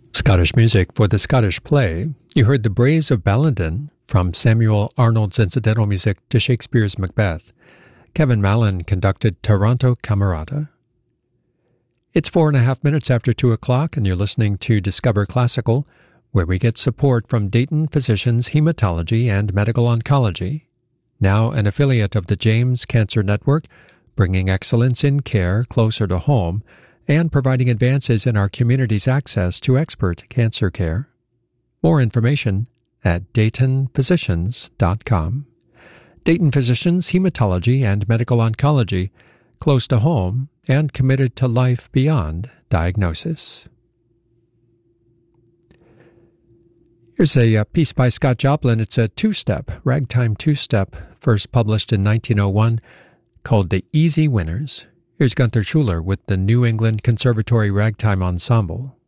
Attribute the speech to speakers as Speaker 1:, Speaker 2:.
Speaker 1: Scottish music for the Scottish play. You heard The Braes of Ballindon from Samuel Arnold's incidental music to Shakespeare's Macbeth. Kevin Mallon conducted Toronto Camerata. It's 4.5 minutes after 2 o'clock, and you're listening to Discover Classical, where we get support from Dayton Physicians Hematology and Medical Oncology, now an affiliate of the James Cancer Network, bringing excellence in care closer to home and providing advances in our community's access to expert cancer care. More information at DaytonPhysicians.com. Dayton Physicians Hematology and Medical Oncology, close to home and committed to life beyond diagnosis. Here's a piece by Scott Joplin. It's a two-step, ragtime two-step, first published in 1901, called The Easy Winners. Here's Gunther Schuller with the New England Conservatory Ragtime Ensemble.